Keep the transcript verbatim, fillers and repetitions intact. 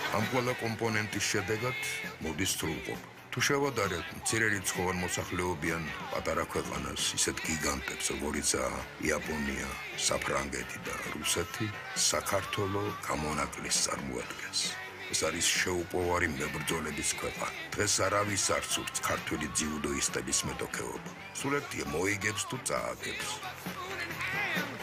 ამ ყველა კომპონენტის შედეგად მოდის სრულყოფა. თუ შევადარებთ მცირერიცხოვან მოსახლეობიან პატარა ქვეყანას, ისეთ გიგანტებს, როგორიცაა იაპონია, საფრანგეთი და რუსეთი, საქართველო გამონაკლისს წარმოადგენს. ეს არის შეუპოვარი მებრძოლების ქვეყანა. დღეს არავის არ სურს ქართველი ძიუდოისტების მეტოქეობა. სულ ერთია მოიგებს თუ წააგებს.